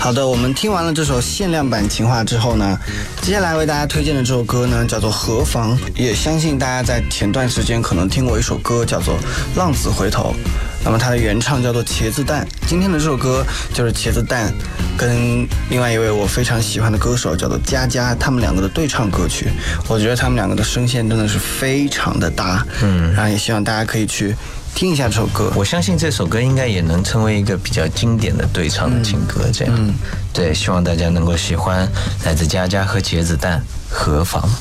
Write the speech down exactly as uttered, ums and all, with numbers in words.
好的，我们听完了这首限量版情话之后呢，接下来为大家推荐的这首歌呢叫做《何妨》，也相信大家在前段时间可能听过一首歌叫做《浪子回头》，那么它的原唱叫做茄子蛋。今天的这首歌就是茄子蛋跟另外一位我非常喜欢的歌手叫做佳佳，他们两个的对唱歌曲，我觉得他们两个的声线真的是非常的搭，嗯，然后也希望大家可以去听一下这首歌。 我相信这首歌应该也能成为一个比较经典的对唱的情歌，这样，嗯，对，希望大家能够喜欢来自佳佳和茄子蛋《何妨》。